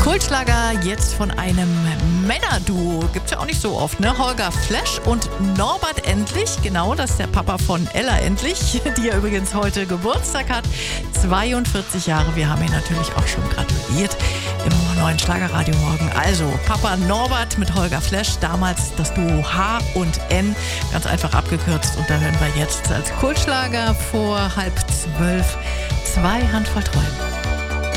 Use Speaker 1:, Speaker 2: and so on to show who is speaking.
Speaker 1: Kultschlager jetzt von einem Männerduo. Gibt's ja auch nicht so oft, ne? Holger Flesch und Norbert Endlich. Genau, das ist der Papa von Ella Endlich, die ja übrigens heute Geburtstag hat. 42 Jahre. Wir haben ihn natürlich auch schon gratuliert im neuen Schlagerradio morgen. Also Papa Norbert mit Holger Flesch. Damals das Duo H und N. Ganz einfach abgekürzt. Und da hören wir jetzt als Kultschlager vor 11:30 2 Handvoll Träume.